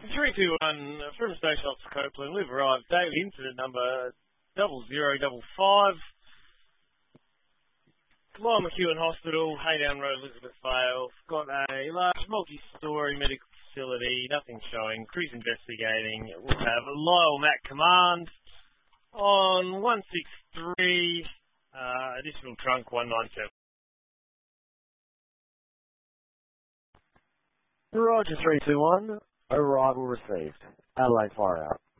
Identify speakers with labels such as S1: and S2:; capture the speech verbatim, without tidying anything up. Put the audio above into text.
S1: three two one from Station Officer Copeland. We've arrived. Daily incident number double zero double five. Lyell McEwen Hospital, Haydown Road, Elizabeth Vale. Got a large multi-storey medical facility. Nothing showing. Crew's investigating. We'll have Lyle Mac Command on one six three. Uh, additional trunk one nine seven.
S2: Roger three two one. Arrival received. Adelaide fire out.